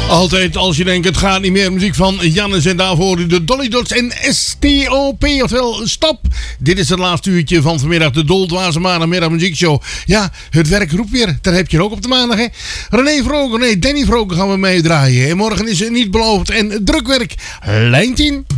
Altijd als je denkt het gaat niet meer, muziek van Jannes en daarvoor de Dolly Dots en STOP, oftewel Stop. Dit is het laatste uurtje van vanmiddag, de Doldwaze Maandagmiddag muziekshow. Ja, het werk roept weer, daar heb je ook op de maandag, hè. Danny Vroger gaan we meedraaien. En morgen is het niet beloofd en drukwerk, lijn 10.